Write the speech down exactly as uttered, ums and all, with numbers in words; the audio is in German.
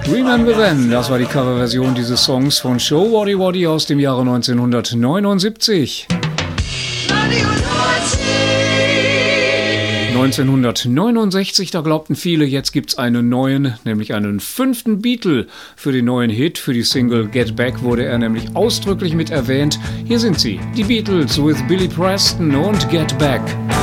Remember Then, das war die Coverversion dieses Songs von Show Waddy Waddy aus dem Jahre neunzehnhundertneunundsiebzig. neunzehnhundertneunundsechzig, da glaubten viele, jetzt gibt's einen neuen, nämlich einen fünften Beatle. Für den neuen Hit, für die Single Get Back wurde er nämlich ausdrücklich mit erwähnt. Hier sind sie, die Beatles with Billy Preston und Get Back.